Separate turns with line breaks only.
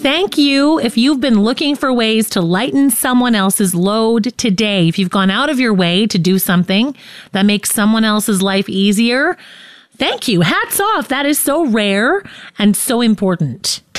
thank you if you've been looking for ways to lighten someone else's load today. If you've gone out of your way to do something that makes someone else's life easier, thank you. Hats off. That is so rare and so important.